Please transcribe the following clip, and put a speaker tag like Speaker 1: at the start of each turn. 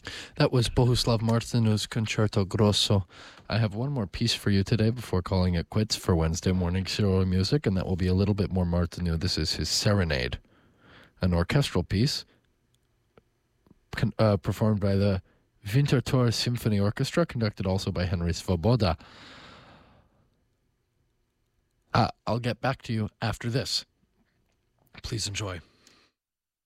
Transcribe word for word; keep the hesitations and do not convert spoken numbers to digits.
Speaker 1: That was Bohuslav Martinu's Concerto Grosso. I have one more piece for you today before calling it quits for Wednesday morning serial music, and that will be a little bit more Martinu. This is his Serenade, an orchestral piece con- uh, performed by the Winterthur Symphony Orchestra, conducted also by Henry Svoboda. Uh, I'll get back to you after this. Please enjoy.